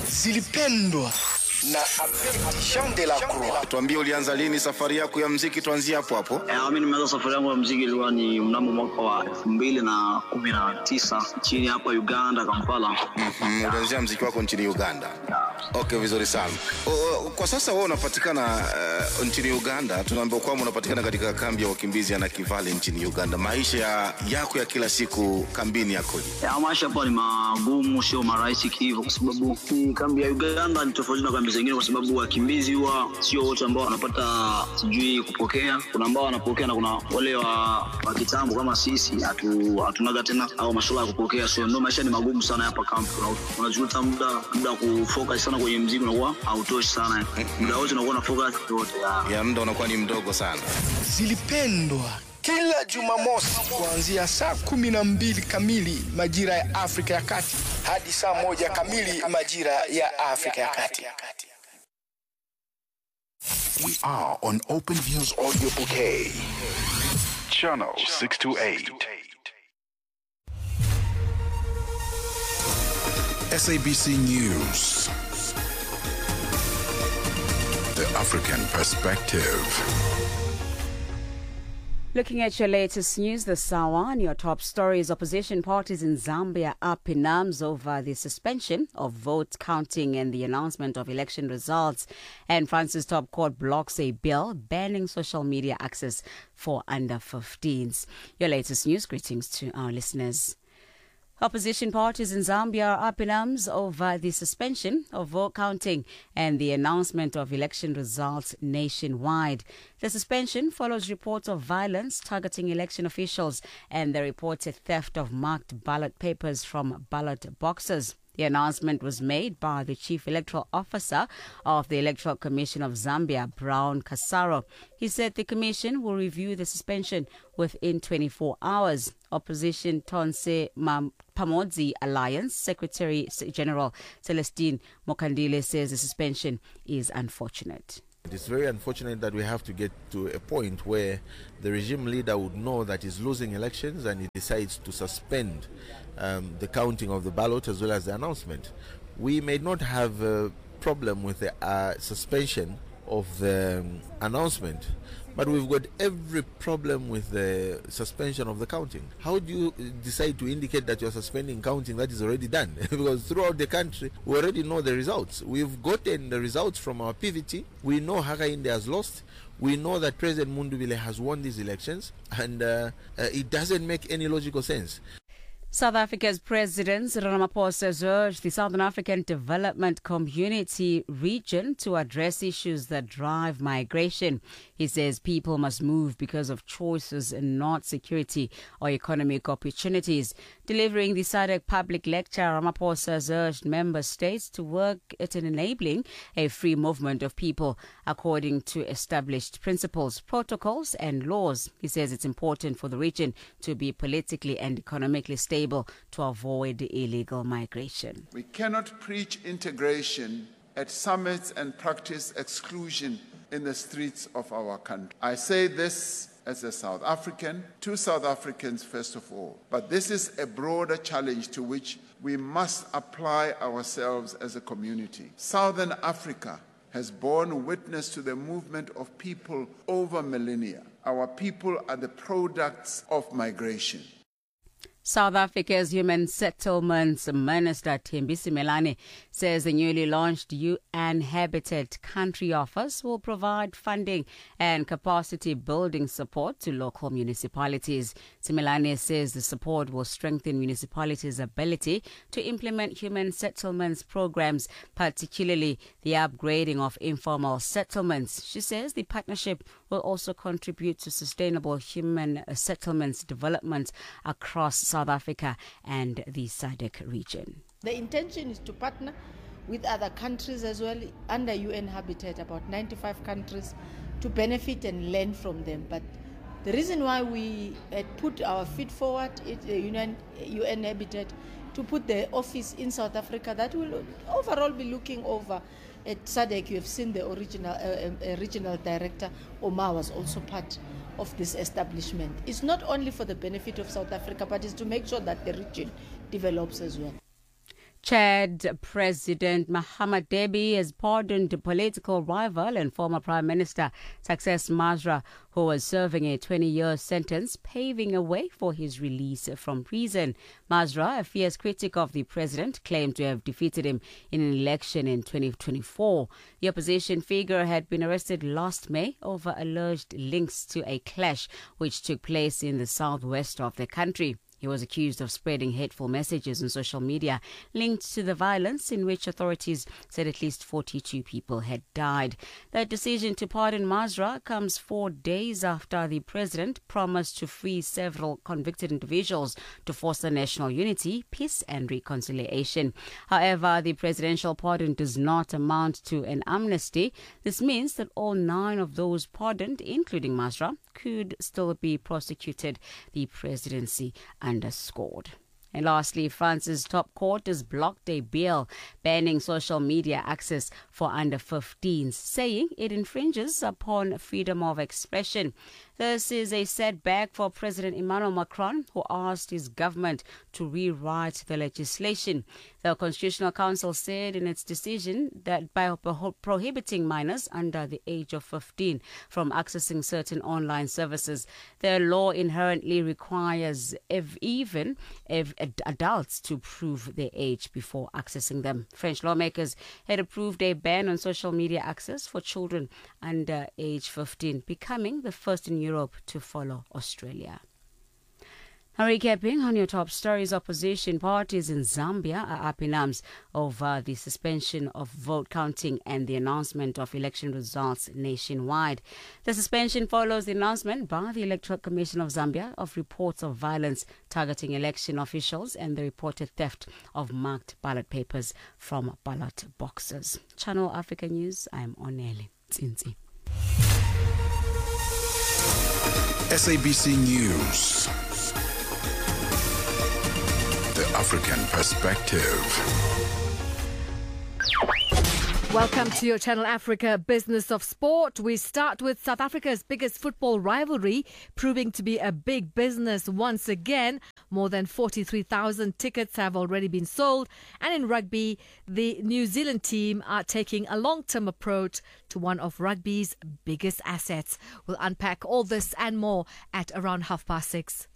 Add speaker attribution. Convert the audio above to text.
Speaker 1: zilipendwa na Abedi Jean de la Croix.
Speaker 2: Tuambie ulianza lini safari yako ya muziki, tuanzie hapo hapo.
Speaker 3: Mimi nimeanza safari yangu ya muziki ilikuwa ni mnamo mwaka wa 2019 nchini hapa Uganda, Kampala.
Speaker 2: Ulianzia muziki wako nchini Uganda. Okay, vizuri sana. Kwa sasa wewe unapatikana nchini Uganda. Tunaambiwa kwamba unapatikana katika kambi ya wakimbizi ya Nakivale nchini Uganda. Maisha yako ya kila siku kambini yakoje?
Speaker 3: Maisha hapa ni magumu, sio marahisi hivyo, kwa sababu kambi ya Uganda ni tofauti na kambi zingine, kwa sababu wakimbizi huwa sio wote ambao wanapata sijui kupokea. Kuna ambao wanapokea na kuna wale wa kitambo kama sisi hatunaga tena au masuala ya kupokea. So ndio maisha ni magumu sana hapa kambi. Unajuta muda kufocus sana kwenye muziki unakuwa hautoshi sana. Muda wote unakuwa na focus yote
Speaker 2: ya muda unakuwa ni mdogo sana.
Speaker 1: Zilipendwa kila Jumamosi kuanzia saa 12 kamili majira ya Afrika ya Kati hadi saa 1 kamili majira ya Afrika ya Kati.
Speaker 4: We are on Open Views Audio Bouquet, Channel 628. SABC News, the African perspective.
Speaker 5: Looking at your latest news this hour, and your top stories: opposition parties in Zambia up in arms over the suspension of vote counting and the announcement of election results. And France's top court blocks a bill banning social media access for under 15s. Your latest news. Greetings to our listeners. Opposition parties in Zambia are up in arms over the suspension of vote counting and the announcement of election results nationwide. The suspension follows reports of violence targeting election officials and the reported theft of marked ballot papers from ballot boxes. The announcement was made by the Chief Electoral Officer of the Electoral Commission of Zambia, Brown Kasaro. He said the commission will review the suspension within 24 hours. Opposition Tonse Pamodzi Alliance Secretary General Celestine Mokandile says the suspension is unfortunate.
Speaker 6: It is very unfortunate that we have to get to a point where the regime leader would know that he's losing elections and he decides to suspend the counting of the ballot as well as the announcement. We may not have a problem with the suspension of the announcement, but we've got every problem with the suspension of the counting. How do you decide to indicate that you're suspending counting that is already done? Because throughout the country, we already know the results. We've gotten the results from our PVT. We know Hakainde has lost. We know that President Mundubile has won these elections, and it doesn't make any logical sense.
Speaker 5: South Africa's President Cyril Ramaphosa has urged the Southern African Development Community region to address issues that drive migration. He says people must move because of choices and not security or economic opportunities. Delivering the SADC public lecture, Ramaphosa has urged member states to work at enabling a free movement of people according to established principles, protocols and laws. He says it's important for the region to be politically and economically stable to avoid illegal migration.
Speaker 7: We cannot preach integration at summits and practice exclusion in the streets of our country. I say this as a South African, to South Africans first of all, but this is a broader challenge to which we must apply ourselves as a community. Southern Africa has borne witness to the movement of people over millennia. Our people are the products of migration.
Speaker 5: South Africa's Human Settlements Minister Thembisi Melane says the newly launched UN Habitat Country Office will provide funding and capacity building support to local municipalities. Melane says the support will strengthen municipalities' ability to implement human settlements programs, particularly the upgrading of informal settlements. She says the partnership will also contribute to sustainable human settlements development across South Africa and the SADC region.
Speaker 8: The intention is to partner with other countries as well under UN Habitat, about 95 countries, to benefit and learn from them. But the reason why we had put our feet forward is UN Habitat to put the office in South Africa that will overall be looking over at SADC. You have seen the original regional director, Omar, was also part of this establishment. It's not only for the benefit of South Africa, but it's to make sure that the region develops as well.
Speaker 5: Chad President Mahamat Deby has pardoned political rival and former Prime Minister Success Masra, who was serving a 20-year sentence, paving a way for his release from prison. Masra, a fierce critic of the president, claimed to have defeated him in an election in 2024. The opposition figure had been arrested last May over alleged links to a clash which took place in the southwest of the country. He was accused of spreading hateful messages on social media linked to the violence in which authorities said at least 42 people had died. The decision to pardon Masra comes 4 days after the president promised to free several convicted individuals to foster national unity, peace and reconciliation. However, the presidential pardon does not amount to an amnesty. This means that all 9 of those pardoned, including Masra, could still be prosecuted. The presidency underscored. And lastly, France's top court has blocked a bill banning social media access for under 15s, saying it infringes upon freedom of expression. This is a setback for President Emmanuel Macron, who asked his government to rewrite the legislation. The Constitutional Council said in its decision that by prohibiting minors under the age of 15 from accessing certain online services, the law inherently requires even adults to prove their age before accessing them. French lawmakers had approved a ban on social media access for children under age 15, becoming the first in Europe to follow Australia. Now, recapping on your top stories, opposition parties in Zambia are up in arms over the suspension of vote counting and the announcement of election results nationwide. The suspension follows the announcement by the Electoral Commission of Zambia of reports of violence targeting election officials and the reported theft of marked ballot papers from ballot boxes. Channel Africa News, I'm Onele Tsinzi.
Speaker 4: SABC News. The African Perspective.
Speaker 9: Welcome to your Channel Africa Business of Sport. We start with South Africa's biggest football rivalry proving to be a big business once again. More than 43,000 tickets have already been sold. And in rugby, the New Zealand team are taking a long-term approach to one of rugby's biggest assets. We'll unpack all this and more at around 6:30.